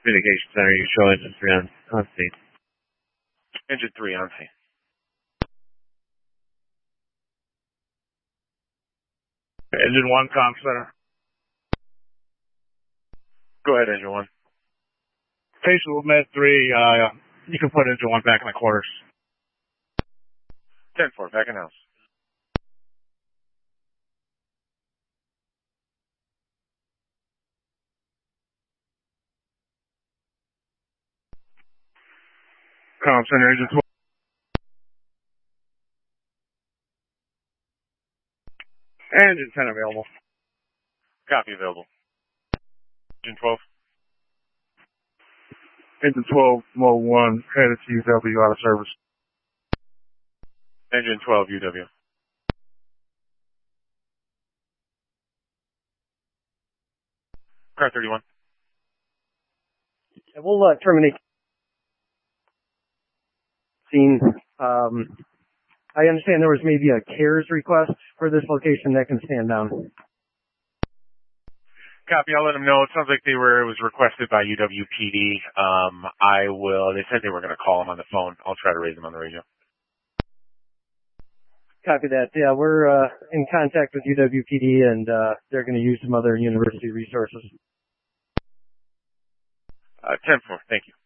Communication Center, you show engine 3 on scene. Engine 3 on scene. Engine 1, comm center. Go ahead, Engine 1. Patient with Med 3, you can put Engine 1 back in the quarters. 10-4, back in house. Comm center, Engine 12. Engine 10 available. Copy, available. Engine 12. Engine 12, mode 1, headed to UW, out of service. Engine 12, UW. Car 31. We'll terminate scene. I understand there was maybe a CARES request for this location that can stand down. Copy, I'll let them know. It sounds like it was requested by UWPD. They said they were going to call them on the phone. I'll try to raise them on the radio. Copy that. Yeah, we're in contact with UWPD, and they're going to use some other university resources. 10-4, thank you.